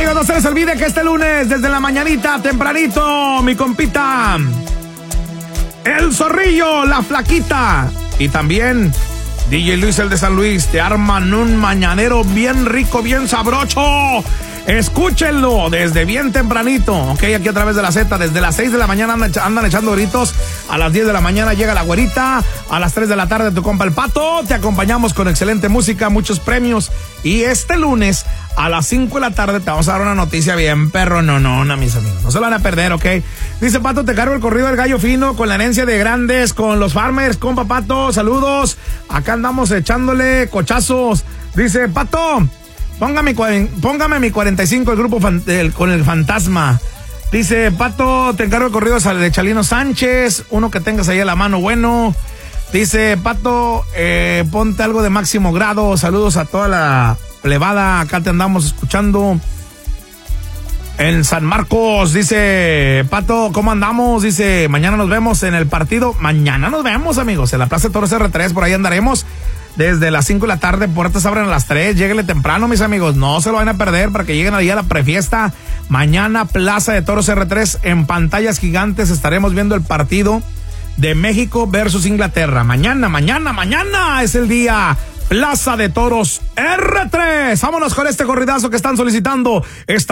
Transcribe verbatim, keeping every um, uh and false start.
amigos, no se les olvide que este lunes, desde la mañanita, tempranito, mi compita, el Zorrillo, la Flaquita, y también D J Luis, el de San Luis, te arman un mañanero bien rico, bien sabrocho. Escúchenlo desde bien tempranito, ok, aquí a través de la Z, desde las seis de la mañana andan, andan echando gritos, a las diez de la mañana llega la güerita, a las tres de la tarde tu compa el Pato, te acompañamos con excelente música, muchos premios, y este lunes a las cinco de la tarde te vamos a dar una noticia bien perro, no, no, no, mis amigos, no se lo van a perder, ok. Dice Pato, te cargo el corrido del gallo fino con la herencia de grandes, con los farmers, compa Pato, saludos, acá andamos echándole cochazos. Dice Pato, Póngame, póngame mi cuarenta y cinco, el grupo fan, el, con el fantasma. Dice Pato, te encargo el corrido de Chalino Sánchez, uno que tengas ahí a la mano bueno. Dice Pato, eh, ponte algo de Máximo Grado. Saludos a toda la plebada, acá te andamos escuchando en San Marcos. Dice Pato, ¿cómo andamos? Dice, mañana nos vemos en el partido. Mañana nos vemos, amigos, en la Plaza de Toros erre tres, por ahí andaremos. Desde las cinco de la tarde, puertas abren a las tres, lléguenle temprano, mis amigos, no se lo van a perder para que lleguen ahí a la prefiesta. Mañana, Plaza de Toros erre tres, en pantallas gigantes estaremos viendo el partido de México versus Inglaterra. Mañana, mañana, mañana es el día. Plaza de Toros erre tres. Vámonos con este corridazo que están solicitando esta